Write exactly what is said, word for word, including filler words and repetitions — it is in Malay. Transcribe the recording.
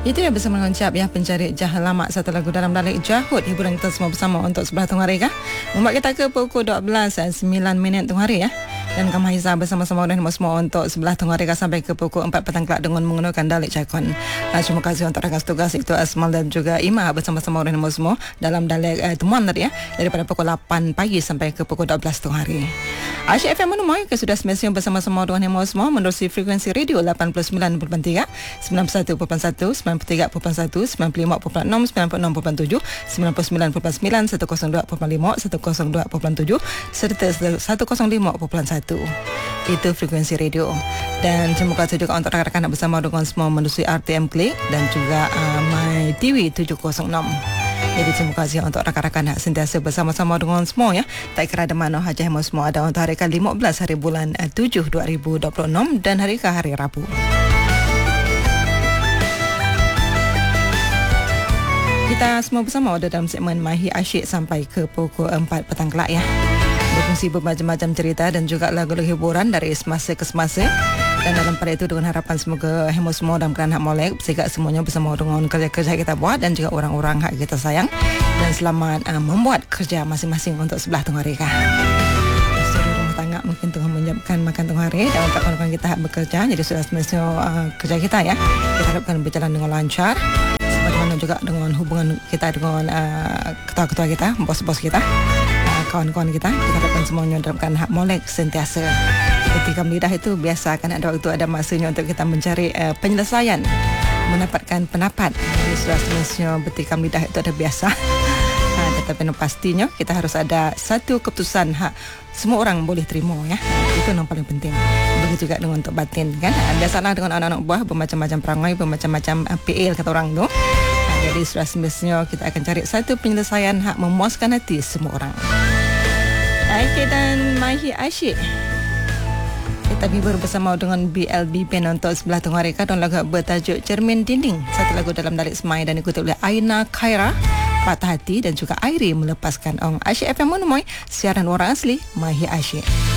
Itu dia bersama dengan Cap ya, pencari Jahalamak, satu lagu dalam dalik Jahud. Hiburan kita semua bersama untuk sebelah tengah hari kah. Membuat kita ke pukul dua belas sembilan minit tengah hari ya. Dan Kak Mahisa bersama-sama dengan semua untuk sebelah tengah hari kah sampai ke pukul empat petang kelak dengan menggunakan dalik Cakon. Uh, terima kasih untuk rakan tugas itu Asmal dan juga Ima bersama-sama dengan semua dalam dalik uh, temuan tadi ya, daripada pukul lapan pagi sampai ke pukul dua belas tengah hari. Asyik F M menemui ke sudah semestinya bersama-sama dengan semua menerusi frekuensi radio lapan puluh sembilan perpuluhan tiga, sembilan puluh satu perpuluhan satu, sembilan puluh tiga perpuluhan satu, sembilan puluh lima perpuluhan enam, sembilan puluh enam perpuluhan tujuh, sembilan puluh sembilan perpuluhan sembilan, seratus dua perpuluhan lima, seratus dua perpuluhan tujuh serta seratus lima perpuluhan satu. Itu frekuensi radio. Dan terima kasih juga untuk rakan-rakan bersama dengan semua menerusi R T M Klik dan juga uh, My T V tujuh kosong enam. Jadi terima kasih untuk rakan-rakan yang sentiasa bersama-sama dengan semua ya. Tak kira ada mana hajah semua ada untuk hari ke lima belas hari bulan tujuh dua ribu dua puluh enam dan hari ke hari Rabu. Kita semua bersama ada dalam segmen Mahir Asyik sampai ke pukul empat petang kelak ya. Berfungsi bermacam-macam cerita dan juga lagu-lagu hiburan dari semasa ke semasa. Dan dalam pada itu dengan harapan semoga hemo semua dalam keadaan hak molek, sehingga semuanya bersama dengan kerja-kerja kita buat dan juga orang-orang hak kita sayang. Dan selamat uh, membuat kerja masing-masing untuk sebelah tengah hari kah. Isteri rumah tangga mungkin tengah menyiapkan makan tengah hari dan untuk kawan-kawan kita hak bekerja. Jadi sudah semestinya uh, kerja kita ya, kita harapkan berjalan dengan lancar. Sebagaimana juga dengan hubungan kita dengan uh, ketua-ketua kita, bos-bos kita, kawan-kawan kita, kita harapkan semuanya dalam keadaan hak molek sentiasa. Bertikam lidah itu biasa, akan ada waktu, ada masanya untuk kita mencari uh, penyelesaian, mendapatkan pendapat. Jadi sudah semestinya bertikam lidah itu ada biasa. Ha, tetapi pastinya kita harus ada satu keputusan hak semua orang boleh terima ya. Itu yang paling penting. Begitu juga dengan untuk batin kan. Biasalah dengan anak-anak buah bermacam-macam perangai, bermacam-macam uh, P L kata orang tu. Jadi sudah semestinya kita akan cari satu penyelesaian hak memuaskan hati semua orang. Okey, dan Mahir Asyik kita hibur bersama dengan B L B Pen untuk sebelah tengah hari dan lagu bertajuk Cermin Dinding, satu lagu dalam dalik semai dan ikuti oleh Aina Khaira, Patah Hati dan juga Airi Melepaskan Ong. Asyik F M menemui siaran orang asli Mahir Asyik.